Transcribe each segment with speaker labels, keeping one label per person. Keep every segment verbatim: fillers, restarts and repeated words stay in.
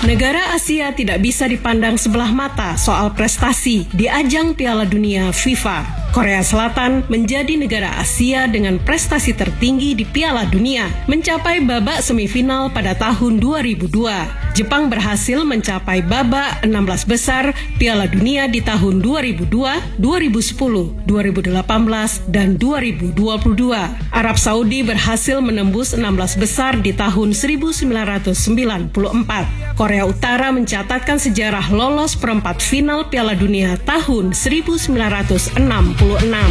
Speaker 1: Negara Asia tidak bisa dipandang sebelah mata soal prestasi di ajang Piala Dunia FIFA. Korea Selatan menjadi negara Asia dengan prestasi tertinggi di Piala Dunia, mencapai babak semifinal pada tahun dua ribu dua. Jepang berhasil mencapai babak enam belas besar Piala Dunia di tahun dua ribu dua, dua ribu sepuluh, dua ribu delapan belas, dan dua ribu dua puluh dua. Arab Saudi berhasil menembus enam belas besar di tahun seribu sembilan ratus sembilan puluh empat. Korea Utara mencatatkan sejarah lolos perempat final Piala Dunia tahun seribu sembilan ratus enam puluh enam.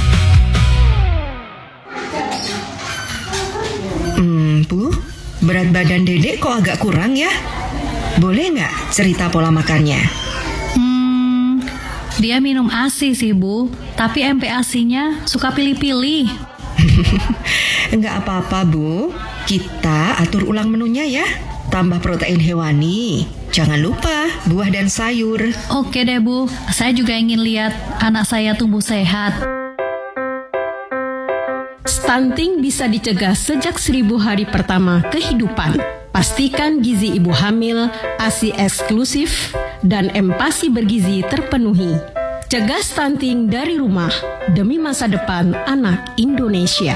Speaker 2: Hmm, Bu, berat badan Dedek kok agak kurang ya? Boleh nggak cerita pola makannya?
Speaker 3: Hmm, dia minum ASI sih, Bu. Tapi M P A S I-nya suka pilih-pilih.
Speaker 2: Nggak apa-apa, Bu. Kita atur ulang menunya ya. Tambah protein hewani. Jangan lupa buah dan sayur.
Speaker 3: Oke deh, Bu. Saya juga ingin lihat anak saya tumbuh sehat.
Speaker 1: Stunting bisa dicegah sejak seribu hari pertama kehidupan. Pastikan gizi ibu hamil, ASI eksklusif, dan empasi bergizi terpenuhi. Cegah stunting dari rumah demi masa depan anak Indonesia.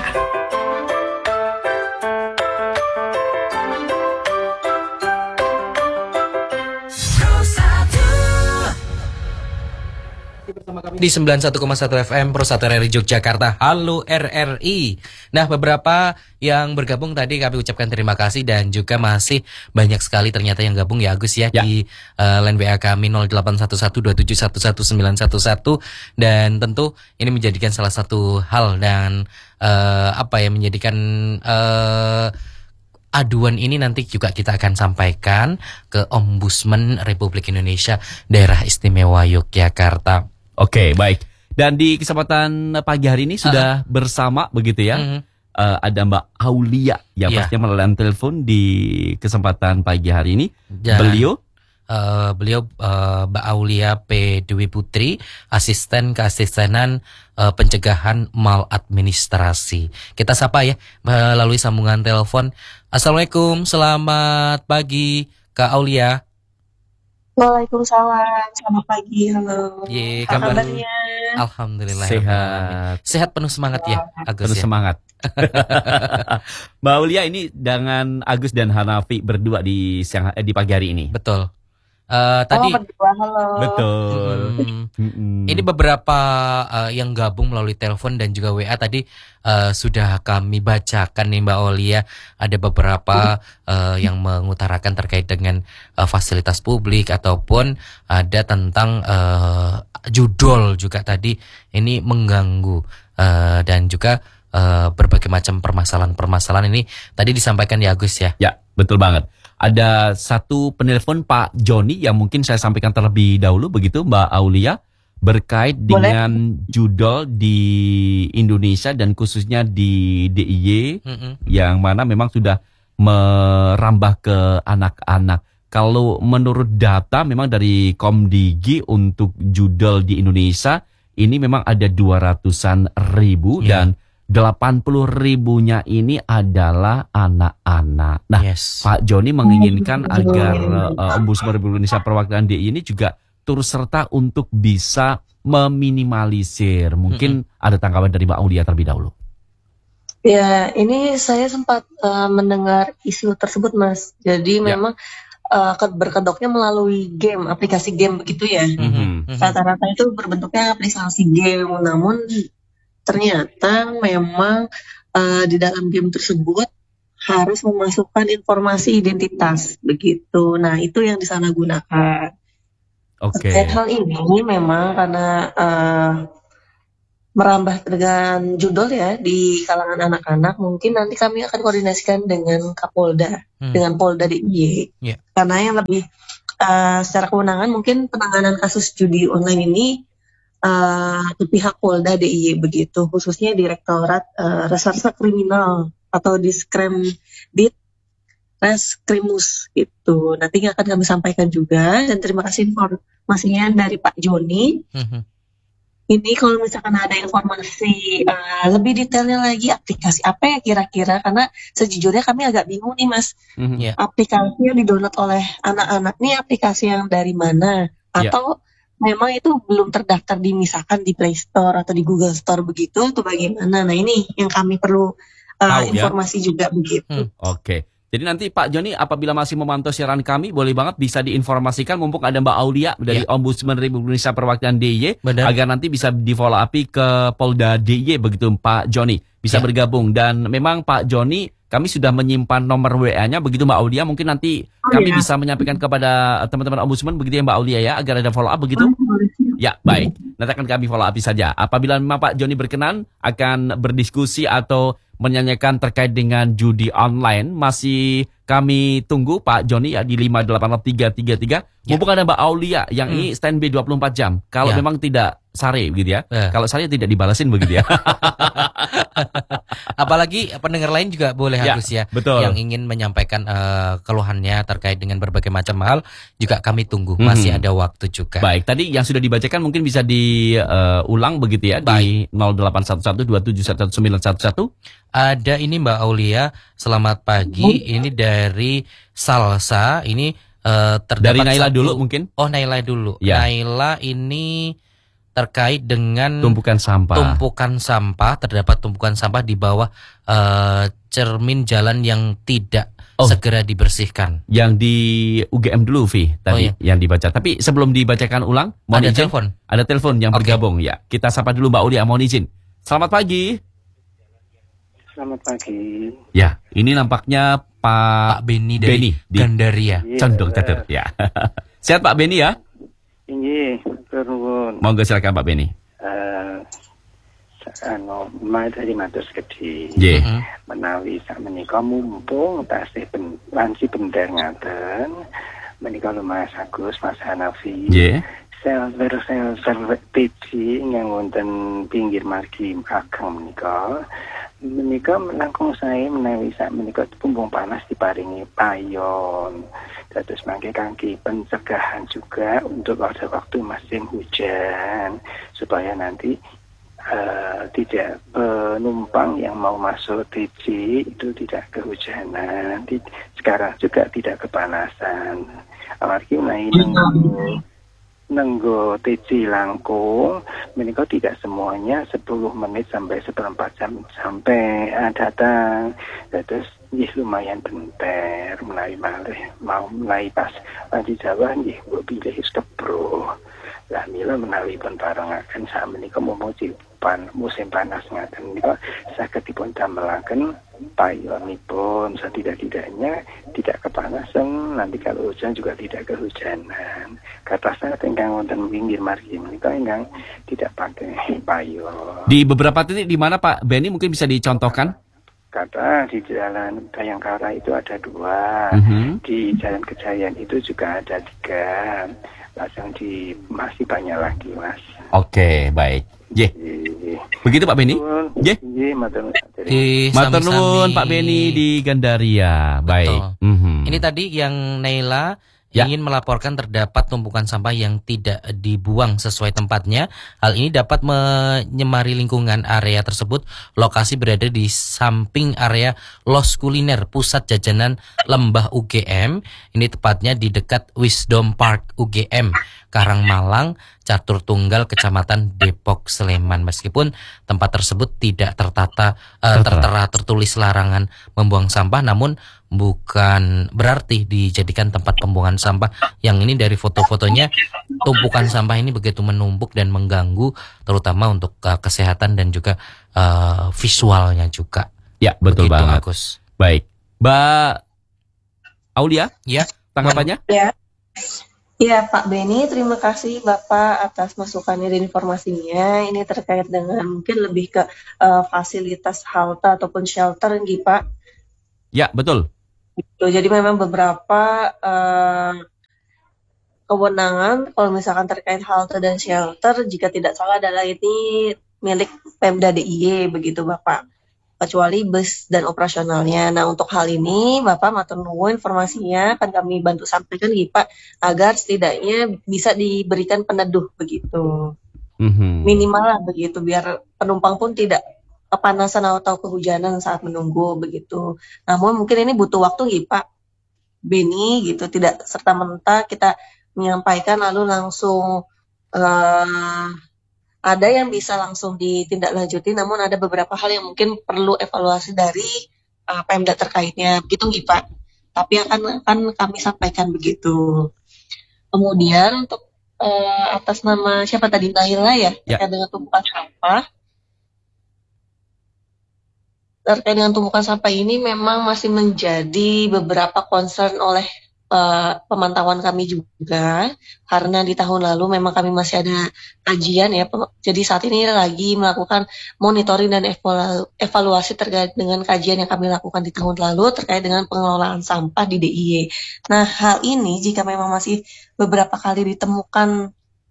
Speaker 4: Di sembilan puluh satu koma satu F M Pro satu R R I Yogyakarta. Halo R R I. Nah, beberapa yang bergabung tadi kami ucapkan terima kasih, dan juga masih banyak sekali ternyata yang gabung ya Agus ya, ya. Di uh, line W A kami nol delapan satu satu dua tujuh satu satu sembilan satu satu, dan tentu ini menjadikan salah satu hal dan uh, apa ya menjadikan uh, aduan ini nanti juga kita akan sampaikan ke Ombudsman Republik Indonesia Daerah Istimewa Yogyakarta.
Speaker 5: Oke, baik. Dan di kesempatan pagi hari ini sudah uh, bersama begitu ya. Uh, uh, ada Mbak Aulia yang yeah. pastinya melalui telepon di kesempatan pagi hari ini. Dan, beliau
Speaker 4: uh, beliau uh, Mbak Aulia P. Dewi Putri, asisten keasistenan uh, pencegahan maladministrasi. Kita sapa ya melalui sambungan telepon. Assalamualaikum, selamat pagi Kak Aulia.
Speaker 6: Waalaikumsalam, selamat pagi, halo.
Speaker 4: Ye,
Speaker 6: kabar?
Speaker 4: kabarnya? Alhamdulillah.
Speaker 5: Sehat.
Speaker 4: Sehat penuh semangat ya, Agus.
Speaker 5: Penuh
Speaker 4: ya?
Speaker 5: semangat. Mbak Aulia ini dengan Agus dan Hanafi berdua di siang eh, di pagi hari ini.
Speaker 4: Betul. Uh, tadi
Speaker 6: oh, berdua, halo.
Speaker 5: Betul.
Speaker 4: Hmm, hmm. Ini beberapa uh, yang gabung melalui telepon dan juga W A tadi uh, sudah kami bacakan nih Mbak Aulia. Ada beberapa uh, yang mengutarakan terkait dengan uh, fasilitas publik ataupun ada tentang uh, judul juga tadi ini mengganggu uh, dan juga uh, berbagai macam permasalahan-permasalahan ini tadi disampaikan di Agus ya.
Speaker 5: Ya, betul banget. Ada satu penelpon Pak Joni yang mungkin saya sampaikan terlebih dahulu begitu Mbak Aulia berkait Boleh. dengan judul di Indonesia dan khususnya di D I Y mm-hmm. yang mana memang sudah merambah ke anak-anak. Kalau menurut data memang dari Komdigi untuk judul di Indonesia ini memang ada dua ratusan ribu yeah. dan delapan puluh ribunya ini adalah anak-anak. Nah, yes. Pak Joni menginginkan agar uh, Ombudsman Republik Indonesia perwakilan D I Y ini juga turut serta untuk bisa meminimalisir. Mungkin mm-hmm. ada tanggapan dari Mbak Aulia terlebih dahulu.
Speaker 6: Ya, ini saya sempat uh, mendengar isu tersebut, Mas. Jadi ya. memang uh, berkedoknya melalui game, aplikasi game begitu ya. Mm-hmm. Rata-rata itu berbentuknya aplikasi game, namun ternyata memang uh, di dalam game tersebut harus memasukkan informasi identitas begitu. Nah, itu yang disalahgunakan. Oke. Okay. Hal ini memang karena uh, merambah dengan judul ya di kalangan anak-anak, mungkin nanti kami akan koordinasikan dengan Kapolda, hmm. dengan Polda D I Y. Yeah. Karena yang lebih uh, secara kewenangan mungkin penanganan kasus judi online ini Uh, ke pihak Polda D I Y begitu, khususnya Direktorat uh, Reserse Kriminal atau Diskrem Dit Reskrimus itu. Nanti akan kami sampaikan juga, dan terima kasih informasinya dari Pak Joni. Mm-hmm. ini kalau misalkan ada informasi uh, lebih detailnya lagi aplikasi apa ya kira-kira, karena sejujurnya kami agak bingung nih Mas,
Speaker 5: Mhm.
Speaker 4: Ya.
Speaker 6: aplikasi yang didownload oleh anak-anak nih aplikasi yang dari mana,
Speaker 5: Ya.
Speaker 6: atau memang itu belum terdaftar di misalkan di Play Store atau di Google Store begitu atau bagaimana. Nah ini yang kami perlu uh,
Speaker 5: Tahu, ya.
Speaker 6: informasi juga begitu.
Speaker 4: Hmm.
Speaker 5: Oke. Jadi nanti Pak Joni apabila masih memantau siaran kami, boleh banget bisa diinformasikan mumpung ada Mbak Aulia dari
Speaker 4: Ya.
Speaker 5: Ombudsman Republik Indonesia Perwakilan D I Y,
Speaker 4: Benar.
Speaker 5: agar nanti bisa di follow up ke Polda D I Y begitu Pak Joni bisa
Speaker 4: Ya.
Speaker 5: bergabung. Dan memang Pak Joni kami sudah menyimpan nomor W A-nya begitu Mbak Aulia, mungkin nanti
Speaker 6: Oh,
Speaker 5: kami
Speaker 6: ya.
Speaker 5: bisa menyampaikan kepada teman-teman Ombudsman begitu ya Mbak Aulia ya, agar ada follow up begitu. Ya, baik. Nanti akan kami follow up saja. Apabila memang Pak Joni berkenan akan berdiskusi atau menyanyikan terkait dengan judi online, masih kami tunggu Pak Joni ya di lima delapan tiga tiga tiga.
Speaker 4: Ya.
Speaker 5: Mumpung ada Mbak Aulia yang
Speaker 4: Hmm.
Speaker 5: ini standby dua puluh empat jam. Kalau
Speaker 4: Ya.
Speaker 5: memang tidak sare begitu ya.
Speaker 4: Ya.
Speaker 5: Kalau sare tidak dibalasin begitu ya.
Speaker 4: Apalagi pendengar lain juga boleh
Speaker 5: Ya,
Speaker 4: Agus ya,
Speaker 5: betul.
Speaker 4: yang ingin menyampaikan eh, keluhannya terkait dengan berbagai macam hal, juga kami tunggu, masih
Speaker 5: Mhm.
Speaker 4: ada waktu juga.
Speaker 5: Baik, tadi yang sudah dibacakan mungkin bisa diulang begitu ya di nol delapan satu satu dua tujuh satu sembilan satu satu.
Speaker 4: Ada ini Mbak Aulia, selamat pagi. Ini dari Salsa. Ini eh, terdapat
Speaker 5: Dari Naila
Speaker 4: satu-
Speaker 5: dulu mungkin.
Speaker 4: Oh Naila dulu.
Speaker 5: Ya.
Speaker 4: Naila ini terkait dengan
Speaker 5: Tumpukan sampah.
Speaker 4: tumpukan sampah. Terdapat tumpukan sampah di bawah eh, cermin jalan yang tidak
Speaker 5: Oh.
Speaker 4: segera dibersihkan.
Speaker 5: Yang di U G M dulu Vi tadi
Speaker 4: Oh, iya.
Speaker 5: yang dibaca. Tapi sebelum dibacakan ulang, mohon
Speaker 4: Ada
Speaker 5: izin.
Speaker 4: telepon.
Speaker 5: Ada telepon yang
Speaker 4: Oke.
Speaker 5: bergabung ya. Kita sapa dulu Mbak Aulia, mohon izin. Selamat pagi.
Speaker 7: Selamat pagi.
Speaker 5: Ya, ini nampaknya Pak,
Speaker 4: Pak Beni dari
Speaker 5: Beni di
Speaker 4: Gandaria.
Speaker 5: Condong Catur ya. Sehat Pak Beni ya?
Speaker 7: Ini turun.
Speaker 5: Monggo silakan Pak Beni.
Speaker 7: Eh, anu, mai dari matur sekedi.
Speaker 5: Nggih.
Speaker 4: Mhm.
Speaker 7: Menawi sak menika mumpung tasih ben, wanci bender ngaten. Menika lho Mas Agus, Mas Hanafi.
Speaker 5: Nggih.
Speaker 7: Server server P C yang wonten pinggir margi Ageng menika. Menika langkung saya menawi sak menika pumbung panas diparingi payon. Terus mangke kangge pencegahan juga untuk pada waktu musim hujan supaya nanti uh, tidak penumpang yang mau masuk T C itu tidak kehujanan. Di, sekarang juga tidak kepanasan. Amargi menawi nunggu nenggo T C langkung menika tidak semuanya sepuluh menit sampai seperempat jam sampai uh, datang. Terus nggih lumayan bentar mulai malih mau mulai pas di Jawa nggih mbok pilih kebro. Lah mila menawi pun barengaken sak menika memuji pan musim panas ngaten menika saged dipun damelaken payonipun setidak-tidaknya tidak kepanasan, nanti kalau hujan juga tidak kehujanan. Kata saya ingkang wonten pinggir margi menika ingkang tidak pakai payon.
Speaker 5: Di beberapa titik di mana Pak Beni mungkin bisa dicontohkan?
Speaker 7: Kata di Jalan Bayangkara itu ada dua,
Speaker 5: Mhm.
Speaker 7: di Jalan Kejayaan itu juga ada tiga, pasang di masih banyak lagi Mas.
Speaker 5: Oke, baik. Nggih.
Speaker 7: Nggih.
Speaker 5: Begitu Pak Beni?
Speaker 7: Nuwun.
Speaker 5: Nggih.
Speaker 7: Nggih, matur nuwun.
Speaker 4: Eh,
Speaker 5: Matur
Speaker 4: sami-sami.
Speaker 5: nuwun Pak Beni di Gandaria. Baik.
Speaker 4: Betul.
Speaker 5: Mhm.
Speaker 4: Ini tadi yang Naila
Speaker 5: Ya.
Speaker 4: ingin melaporkan terdapat tumpukan sampah yang tidak dibuang sesuai tempatnya. Hal ini dapat menyemari lingkungan area tersebut. Lokasi berada di samping area Los Kuliner Pusat Jajanan Lembah U G M. Ini tepatnya di dekat Wisdom Park U G M, Karangmalang, Catur Tunggal, Kecamatan Depok, Sleman. Meskipun tempat tersebut tidak tertata, eh,
Speaker 5: Tertera.
Speaker 4: tertera tertulis larangan membuang sampah, namun bukan berarti dijadikan tempat pembuangan sampah. Yang ini dari foto-fotonya, tumpukan sampah ini begitu menumpuk dan mengganggu, terutama untuk uh, kesehatan dan juga uh, visualnya juga.
Speaker 5: Ya, betul
Speaker 4: Begitu,
Speaker 5: banget.
Speaker 4: Agus.
Speaker 5: Baik. Mbak Aulia,
Speaker 4: Ya,
Speaker 5: tanggapannya?
Speaker 6: Ya. Ya, Pak Beni, terima kasih Bapak atas masukannya dan informasinya. Ini terkait dengan mungkin lebih ke uh, fasilitas halte ataupun shelter, gitu Pak.
Speaker 5: Ya, betul.
Speaker 6: Gitu. Jadi memang beberapa uh, kewenangan kalau misalkan terkait halte dan shelter, jika tidak salah adalah ini milik Pemda D I Y, begitu Bapak. Kecuali bus dan operasionalnya. Nah, untuk hal ini Bapak matur nuwun informasinya akan kami bantu sampaikan gitu Pak, agar setidaknya bisa diberikan peneduh begitu.
Speaker 5: Mhm.
Speaker 6: Minimal lah begitu, biar penumpang pun tidak kepanasan atau kehujanan saat menunggu begitu. Namun mungkin ini butuh waktu ya Pak Beni gitu, tidak serta-merta kita menyampaikan lalu langsung eh, ada yang bisa langsung ditindaklanjuti, namun ada beberapa hal yang mungkin perlu evaluasi dari uh, Pemda terkaitnya, begitu nggih Pak. Tapi akan akan kami sampaikan begitu. Kemudian untuk uh, atas nama siapa tadi, Naila ya,
Speaker 5: Ya.
Speaker 6: terkait dengan tumpukan sampah. Terkait dengan tumpukan sampah ini memang masih menjadi beberapa concern oleh uh, pemantauan kami juga, karena di tahun lalu memang kami masih ada kajian ya, Pem- jadi saat ini lagi melakukan monitoring dan evalu- evaluasi terkait dengan kajian yang kami lakukan di tahun lalu terkait dengan pengelolaan sampah di D I Y. Nah, hal ini jika memang masih beberapa kali ditemukan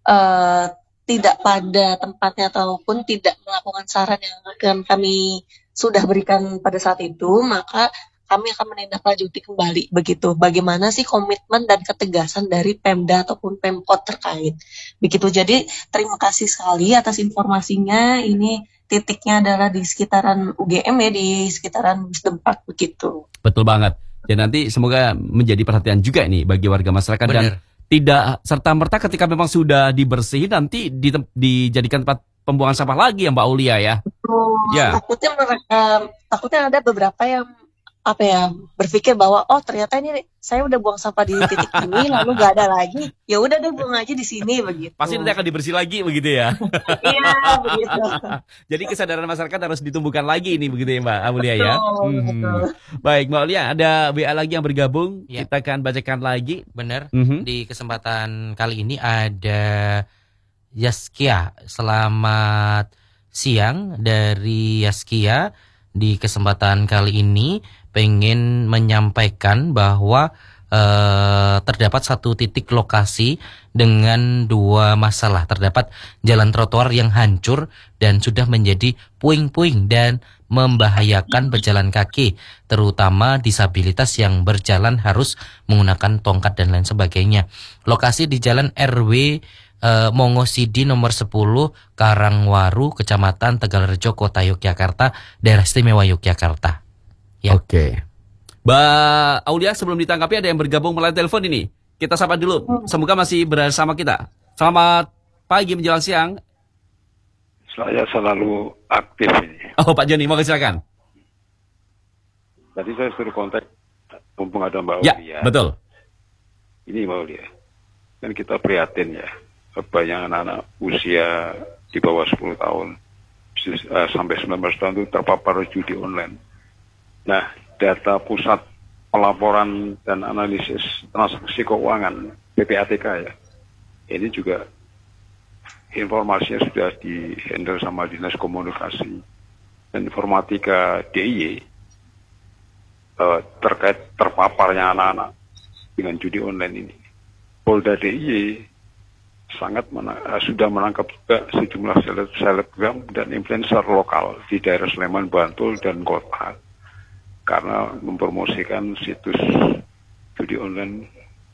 Speaker 6: uh, tidak pada tempatnya ataupun tidak melakukan saran yang akan kami sudah berikan pada saat itu, maka kami akan menindaklanjuti kembali begitu. Bagaimana sih komitmen dan ketegasan dari Pemda ataupun Pemkot terkait. Begitu. Jadi terima kasih sekali atas informasinya. Ini titiknya adalah di sekitaran U G M ya, di sekitaran Wisdom Park begitu.
Speaker 5: Betul banget. Dan nanti semoga menjadi perhatian juga nih bagi warga masyarakat dan
Speaker 4: Bener.
Speaker 5: tidak serta-merta ketika memang sudah dibersihin nanti ditem- dijadikan tempat pembuangan sampah lagi ya Mbak Aulia ya.
Speaker 6: Betul.
Speaker 5: Ya.
Speaker 6: Takutnya mereka, takutnya ada beberapa yang apa ya berpikir bahwa oh ternyata ini saya udah buang sampah di titik ini lalu gak ada lagi, ya udah deh buang aja di sini begitu.
Speaker 5: Pasti nanti akan dibersih lagi begitu ya.
Speaker 6: Iya begitu.
Speaker 5: Jadi kesadaran masyarakat harus ditumbuhkan lagi ini begitu ya Mbak Aulia ya.
Speaker 6: Betul,
Speaker 5: Mhm.
Speaker 6: betul.
Speaker 5: Baik Mbak Aulia, ada W A lagi yang bergabung.
Speaker 4: Ya.
Speaker 5: Kita akan bacakan lagi.
Speaker 4: Bener.
Speaker 5: Mhm.
Speaker 4: Di kesempatan kali ini ada Yaskia. Selamat siang dari Yaskia. Di kesempatan kali ini pengen menyampaikan bahwa eh, terdapat satu titik lokasi dengan dua masalah. Terdapat jalan trotoar yang hancur dan sudah menjadi puing-puing dan membahayakan pejalan kaki, terutama disabilitas yang berjalan harus menggunakan tongkat dan lain sebagainya. Lokasi di Jalan R W eh, Mongosidi nomor sepuluh, Karangwaru, Kecamatan Tegalrejo, Kota Yogyakarta, Daerah Istimewa Yogyakarta. Ya.
Speaker 5: Oke. Mbak Aulia, sebelum ditanggapi ada yang bergabung melalui telepon ini. Kita sapa dulu. Semoga masih bersama kita. Selamat pagi menjelang siang.
Speaker 8: Saya selalu aktif ini.
Speaker 5: Oh Pak Joni, mau silakan.
Speaker 8: Tadi saya suruh kontak, mumpung ada Mbak
Speaker 5: Ya,
Speaker 8: Aulia.
Speaker 5: betul.
Speaker 8: Ini Mbak Aulia. Kan kita prihatin ya. Banyak anak-anak usia di bawah sepuluh tahun sus- eh, sampai sembilan belas tahun itu terpapar judi online. Nah, data pusat pelaporan dan analisis transaksi keuangan P P A T K ya. Ini juga informasinya sudah di-handle sama Dinas Komunikasi dan Informatika D I Y eh, terkait terpaparnya anak-anak dengan judi online ini. Polda D I Y sangat mena- eh, sudah menangkap juga sejumlah seleb selebgram dan influencer lokal di daerah Sleman, Bantul, dan kota karena mempromosikan situs judi online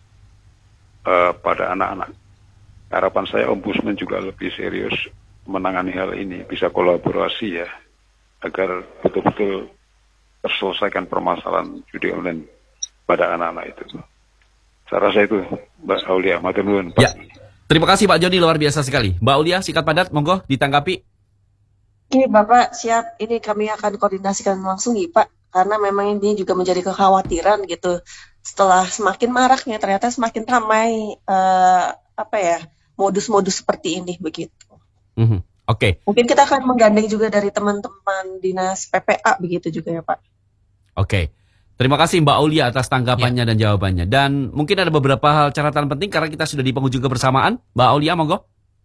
Speaker 8: eh, pada anak-anak. Harapan saya Ombudsman juga lebih serius menangani hal ini, bisa kolaborasi ya, agar betul-betul terselesaikan permasalahan judi online pada anak-anak itu. Saya rasa itu, Mbak Aulia. Matur nuwun, Pak.
Speaker 5: Ya. Terima kasih Pak Joni, luar biasa sekali. Mbak Aulia, singkat padat, monggo ditanggapi.
Speaker 6: Oke Bapak siap, ini kami akan koordinasikan langsung ya Pak, karena memang ini juga menjadi kekhawatiran gitu. Setelah semakin maraknya ternyata semakin ramai eh, apa ya modus-modus seperti ini begitu.
Speaker 5: Mhm. Oke,
Speaker 6: Mungkin kita akan menggandeng juga dari teman-teman dinas P P A begitu juga ya Pak.
Speaker 5: oke. Terima kasih Mbak Aulia atas tanggapannya dan jawabannya. Dan mungkin ada beberapa hal catatan penting karena kita sudah di penghujung kebersamaan. Mbak Aulia, monggo.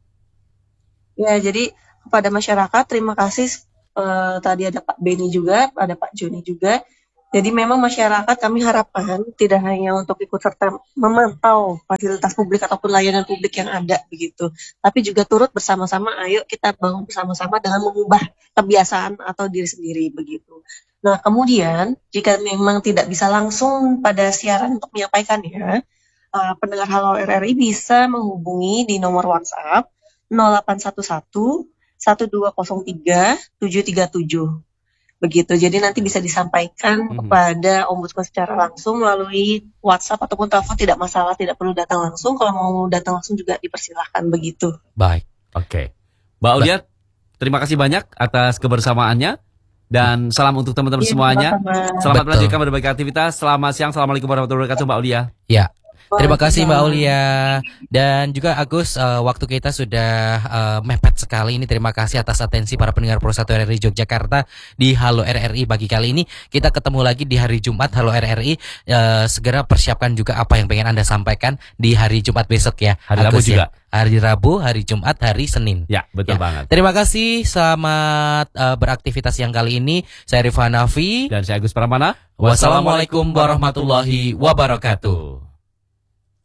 Speaker 6: Ya jadi kepada masyarakat terima kasih eh, tadi ada Pak Beni juga, ada Pak Joni juga. Jadi memang masyarakat kami harapkan tidak hanya untuk ikut serta memantau fasilitas publik ataupun layanan publik yang ada begitu, tapi juga turut bersama-sama ayo kita bangun bersama-sama dengan mengubah kebiasaan atau diri sendiri begitu. Nah kemudian jika memang tidak bisa langsung pada siaran untuk menyampaikannya, uh, pendengar Halo R R I bisa menghubungi di nomor WhatsApp nol delapan satu satu satu dua nol tiga tujuh tiga tujuh. Begitu. Jadi nanti bisa disampaikan mm-hmm. kepada Ombudsman secara langsung melalui WhatsApp ataupun telepon, tidak masalah, tidak perlu datang langsung. Kalau mau datang langsung juga dipersilahkan, begitu.
Speaker 4: Baik.
Speaker 5: Oke. Mbak Aulia, terima kasih banyak atas kebersamaannya dan salam untuk teman-teman ya, semuanya. Sama-sama. Selamat
Speaker 4: Betul.
Speaker 5: melanjutkan berbagai aktivitas. Selamat siang. Assalamualaikum warahmatullahi wabarakatuh, Mbak Aulia.
Speaker 4: Ya. Terima kasih Mbak Aulia dan juga Agus, uh, waktu kita sudah uh, mepet sekali ini. Terima kasih atas atensi para pendengar Pro satu R R I Yogyakarta di Halo R R I pagi kali ini. Kita ketemu lagi di hari Jumat Halo R R I. Uh, segera persiapkan juga apa yang pengen Anda sampaikan di hari Jumat besok ya.
Speaker 5: Hari Rabu juga.
Speaker 4: Hari Rabu, hari Jumat, hari Senin.
Speaker 5: Ya, betul
Speaker 4: ya.
Speaker 5: banget.
Speaker 4: Terima kasih, selamat uh, beraktivitas yang kali ini. Saya Rifan Nafi
Speaker 5: dan saya Agus Pramana.
Speaker 4: Wassalamualaikum warahmatullahi wabarakatuh.